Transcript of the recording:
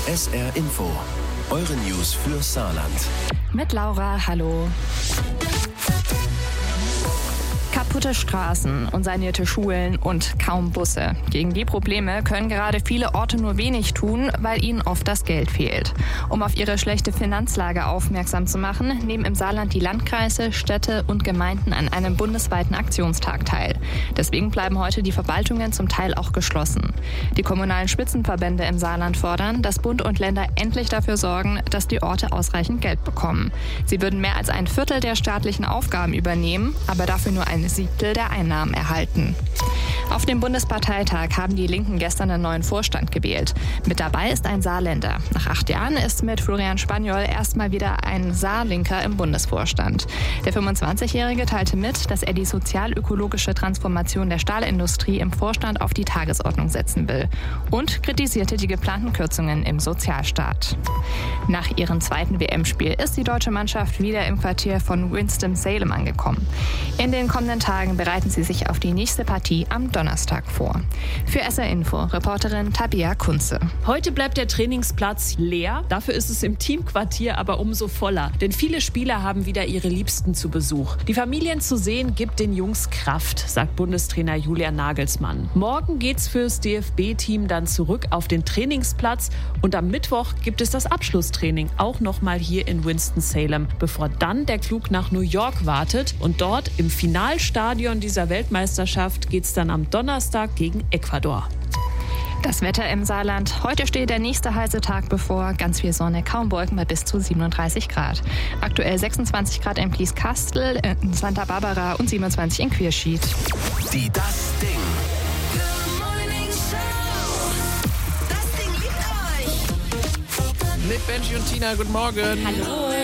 SR Info, eure News für Saarland. Mit Laura, hallo. Kaputte Straßen, unsanierte Schulen und kaum Busse. Gegen die Probleme können gerade viele Orte nur wenig tun, weil ihnen oft das Geld fehlt. Um auf ihre schlechte Finanzlage aufmerksam zu machen, nehmen im Saarland die Landkreise, Städte und Gemeinden an einem bundesweiten Aktionstag teil. Deswegen bleiben heute die Verwaltungen zum Teil auch geschlossen. Die kommunalen Spitzenverbände im Saarland fordern, dass Bund und Länder endlich dafür sorgen, dass die Orte ausreichend Geld bekommen. Sie würden mehr als ein Viertel der staatlichen Aufgaben übernehmen, aber dafür nur ein Siebtel der Einnahmen erhalten. Auf dem Bundesparteitag haben die Linken gestern einen neuen Vorstand gewählt. Mit dabei ist ein Saarländer. Nach 8 Jahren ist mit Florian Spaniol erstmal wieder ein Saarlinker im Bundesvorstand. Der 25-Jährige teilte mit, dass er die sozial-ökologische Transformation der Stahlindustrie im Vorstand auf die Tagesordnung setzen will und kritisierte die geplanten Kürzungen im Sozialstaat. Nach ihrem zweiten WM-Spiel ist die deutsche Mannschaft wieder im Quartier von Winston-Salem angekommen. In den kommenden Tagen bereiten sie sich auf die nächste Partie am Donnerstag vor. Für SR Info, Reporterin Tabia Kunze. Heute bleibt der Trainingsplatz leer. Dafür ist es im Teamquartier aber umso voller. Denn viele Spieler haben wieder ihre Liebsten zu Besuch. Die Familien zu sehen, gibt den Jungs Kraft, sagt Bundestrainer Julian Nagelsmann. Morgen geht's fürs DFB-Team dann zurück auf den Trainingsplatz. Und am Mittwoch gibt es das Abschlusstraining, auch nochmal hier in Winston-Salem, bevor dann der Flug nach New York wartet. Und dort im Finalstadion dieser Weltmeisterschaft geht's dann am Donnerstag gegen Ecuador. Das Wetter im Saarland. Heute steht der nächste heiße Tag bevor. Ganz viel Sonne, kaum Wolken bei bis zu 37 Grad. Aktuell 26 Grad in Blieskastel, in Santa Barbara und 27 in Quierschied. Die Das Ding. Mit Benji und Tina, guten Morgen. Hallo.